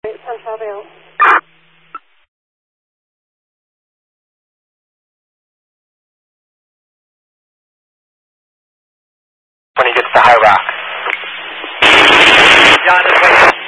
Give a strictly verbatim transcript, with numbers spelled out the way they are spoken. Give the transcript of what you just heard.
Sunshine. When he gets to High Rock. John is waiting.